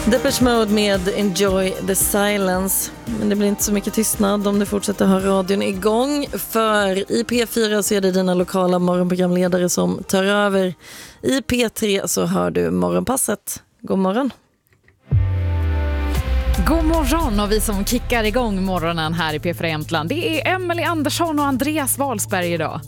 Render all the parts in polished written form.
Depeche Mode med Enjoy the Silence. Men det blir inte så mycket tystnad om du fortsätter ha radion igång. För i P4 så är det dina lokala morgonprogramledare som tar över. I P3 så hör du Morgonpasset. God morgon. God morgon, och vi som kickar igång morgonen här i P4 Jämtland, det är Emily Andersson och Andreas Wahlsberg idag.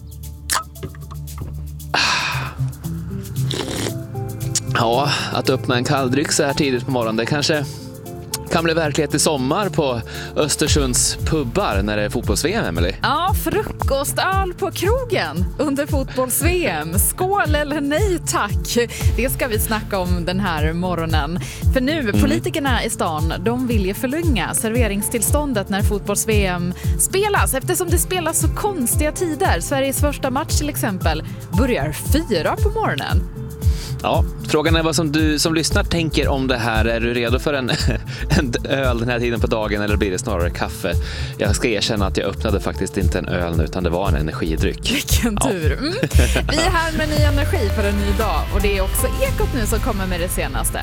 Ja, att öppna en kalldryck så här tidigt på morgonen, det kanske kan bli verklighet i sommar på Östersunds pubbar när det är fotbolls-VM, Emily. Ja, frukostöl på krogen under fotbolls-VM. Skål eller nej tack. Det ska vi snacka om den här morgonen. För nu, politikerna i stan, de vill ju förlänga serveringstillståndet när fotbolls-VM spelas. Eftersom det spelas så konstiga tider. Sveriges första match till exempel börjar 4 på morgonen. Ja, frågan är vad som du som lyssnar tänker om det här. Är du redo för en öl den här tiden på dagen, eller blir det snarare kaffe? Jag ska erkänna att jag öppnade faktiskt inte en öl nu, utan det var en energidryck. Vilken tur. Vi är här med ny energi för en ny dag, och det är också Ekot nu som kommer med det senaste.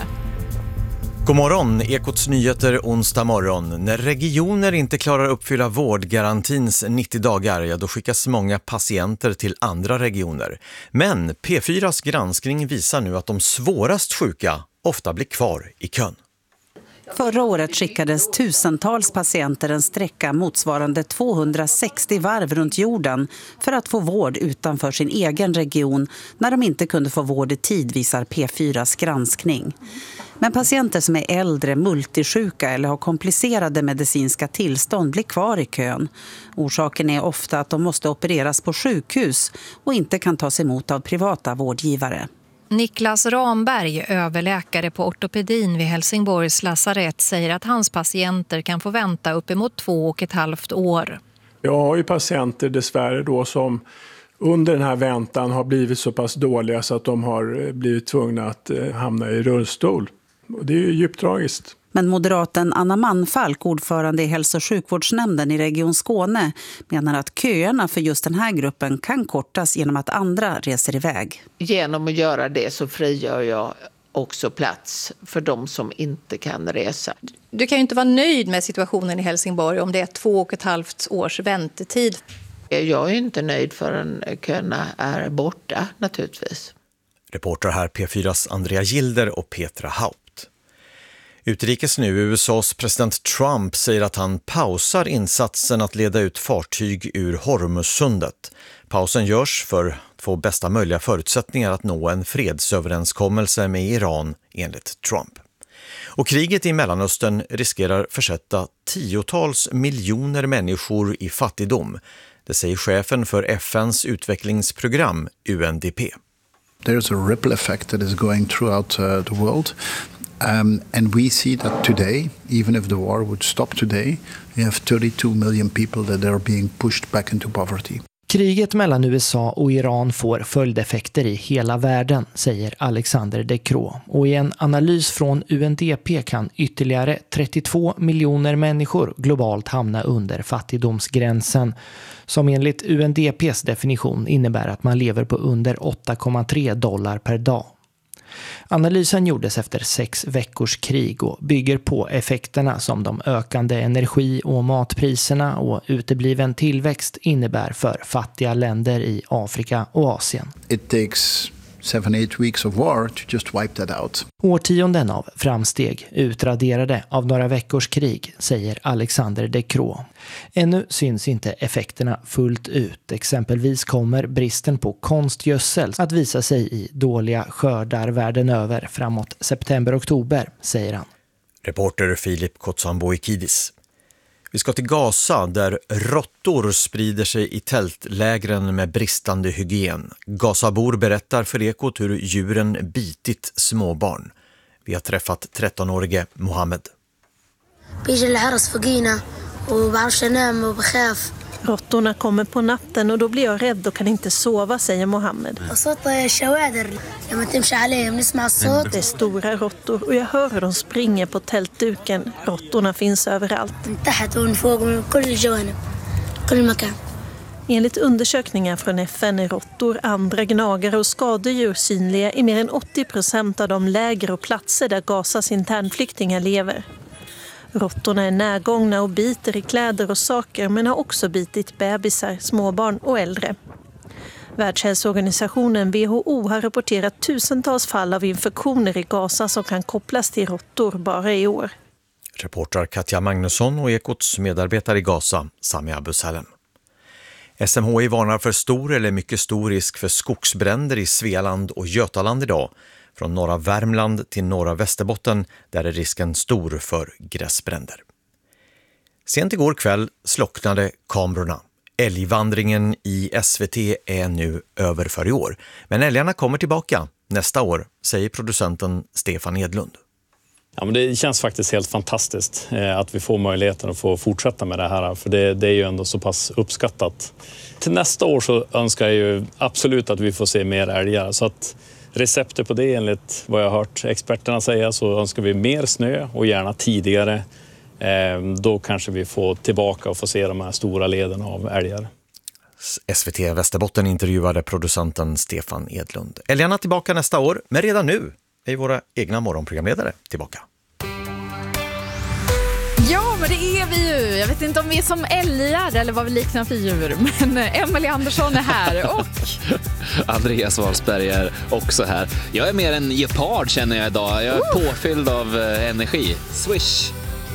God morgon, Ekots nyheter onsdag morgon. När regioner inte klarar uppfylla vårdgarantins 90 dagar, ja, då skickas många patienter till andra regioner. Men P4s granskning visar nu att de svårast sjuka ofta blir kvar i kön. Förra året skickades tusentals patienter en sträcka motsvarande 260 varv runt jorden för att få vård utanför sin egen region när de inte kunde få vård i tid, visar P4s granskning. Men patienter som är äldre, multisjuka eller har komplicerade medicinska tillstånd blir kvar i kön. Orsaken är ofta att de måste opereras på sjukhus och inte kan tas emot av privata vårdgivare. Niklas Ramberg, överläkare på ortopedin vid Helsingborgs lasarett, säger att hans patienter kan få vänta uppemot 2,5 år. Jag har ju patienter dessvärre då som under den här väntan har blivit så pass dåliga så att de har blivit tvungna att hamna i rullstol. Och det är ju djupt tragiskt. Men moderaten Anna Manfalk, ordförande i hälso- och sjukvårdsnämnden i Region Skåne, menar att köerna för just den här gruppen kan kortas genom att andra reser iväg. Genom att göra det så frigör jag också plats för de som inte kan resa. Du kan ju inte vara nöjd med situationen i Helsingborg om det är 2,5 års väntetid. Jag är inte nöjd förrän köerna är borta, naturligtvis. Reporter här P4s Andrea Gilder och Petra Haupt. Utrikes nu, USAs president Trump säger att han pausar insatsen att leda ut fartyg ur Hormuzsundet. Pausen görs för att få bästa möjliga förutsättningar att nå en fredsöverenskommelse med Iran, enligt Trump. Och kriget i Mellanöstern riskerar försätta tiotals miljoner människor i fattigdom. Det säger chefen för FNs utvecklingsprogram UNDP. There's a ripple effect that is going throughout the world. And we see that today, even if the war would stop today, we have 32 million people that are being pushed back into poverty. Kriget mellan USA och Iran får följdeffekter i hela världen, säger Alexander de Croo. Och i en analys från UNDP kan ytterligare 32 miljoner människor globalt hamna under fattigdomsgränsen, som enligt UNDPs definition innebär att man lever på under $8,3 per dag. Analysen gjordes efter 6 veckors krig och bygger på effekterna som de ökande energi- och matpriserna och utebliven tillväxt innebär för fattiga länder i Afrika och Asien. It takes 7-8 weeks of war to just wipe that out. Årtionden av framsteg utraderade av några veckors krig, säger Alexander de Croo. Ännu syns inte effekterna fullt ut. Exempelvis kommer bristen på konstgödsel att visa sig i dåliga skördar världen över framåt september-oktober, säger han. Reporter Filip Kotsamboikidis. Vi ska till Gaza där råttor sprider sig i tältlägren med bristande hygien. Gazabor berättar för Ekot hur djuren bitit småbarn. Vi har träffat 13-årige Mohammed. Råttorna kommer på natten och då blir jag rädd och kan inte sova, säger Mohammed. Det är stora råttor och jag hör hur de springer på tältduken. Råttorna finns överallt. Enligt undersökningar från FN är råttor, andra gnagare och skadedjur synliga i mer än 80% av de läger och platser där Gazas internflyktingar lever. Råttorna är närgångna och biter i kläder och saker, men har också bitit bebisar, småbarn och äldre. Världshälsoorganisationen WHO har rapporterat tusentals fall av infektioner i Gaza som kan kopplas till råttor bara i år. Reporter Katja Magnusson och Ekots medarbetare i Gaza, Sami Abusalem. SMHI varnar för stor eller mycket stor risk för skogsbränder i Svealand och Götaland idag. Från norra Värmland till norra Västerbotten där är risken stor för gräsbränder. Sent igår kväll slocknade kamerorna. Älgvandringen i SVT är nu över för i år. Men älgarna kommer tillbaka nästa år, säger producenten Stefan Edlund. Ja, men det känns faktiskt helt fantastiskt att vi får möjligheten att få fortsätta med det här. För det är ju ändå så pass uppskattat. Till nästa år så önskar jag ju absolut att vi får se mer älgar. Så att receptet på det, enligt vad jag har hört experterna säga, så önskar vi mer snö och gärna tidigare. Då kanske vi får tillbaka och få se de här stora leden av älgar. SVT Västerbotten intervjuade producenten Stefan Edlund. Älgarna tillbaka nästa år, men redan nu är våra egna morgonprogramledare tillbaka. Ja, men det är vi ju. Jag vet inte om vi är som älgar eller vad vi liknar för djur. Men Emelie Andersson är här och Andreas Wahlsberg är också här. Jag är mer en gepard känner jag idag. Jag är påfylld av energi. Swish!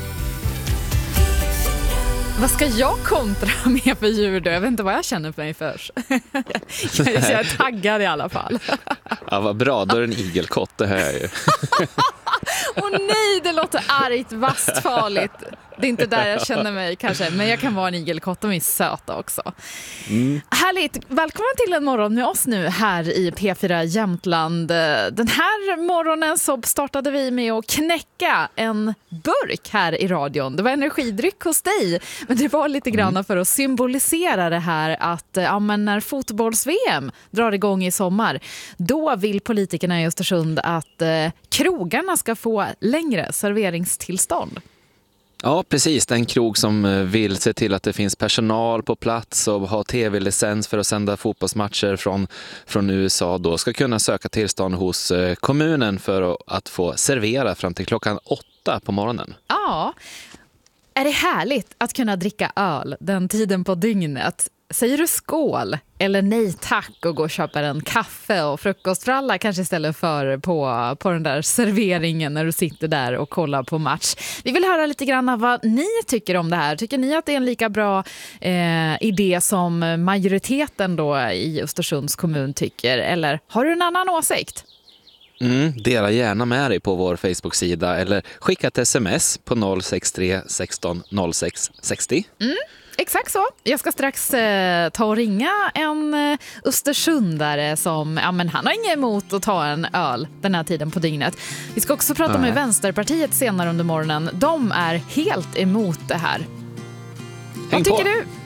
Vad ska jag kontra med för djur då? Jag vet inte vad jag känner för mig först. Jag är taggad i alla fall. Ja, vad bra. Då är det en igelkott, det hör jag ju. Åh nej, det låter argt, vasst, farligt. Det är inte där jag känner mig kanske, men jag kan vara en igelkott och är söta också. Härligt, välkommen till en morgon med oss nu här i P4 Jämtland. Den här morgonen så startade vi med att knäcka en burk här i radion. Det var energidryck hos dig, men det var lite grann för att symbolisera det här att men när fotbolls-VM drar igång i sommar, då vill politikerna i Östersund att krogarna ska få längre serveringstillstånd. Ja, precis. Den krog som vill se till att det finns personal på plats och ha tv-licens för att sända fotbollsmatcher från USA då ska kunna söka tillstånd hos kommunen för att få servera fram till klockan 8 på morgonen. Ja, är det härligt att kunna dricka öl den tiden på dygnet? Säger du skål eller nej tack och gå och köpa en kaffe och frukostfralla kanske istället för på den där serveringen när du sitter där och kollar på match. Vi vill höra lite grann vad ni tycker om det här. Tycker ni att det är en lika bra idé som majoriteten då i Östersunds kommun tycker? Eller har du en annan åsikt? Dela gärna med dig på vår Facebook-sida eller skicka ett sms på 063 16 06 60. Exakt så. Jag ska strax ta och ringa en östersundare som, men han har inget emot att ta en öl den här tiden på dygnet. Vi ska också prata med Vänsterpartiet senare under morgonen. De är helt emot det här. Vad tycker du?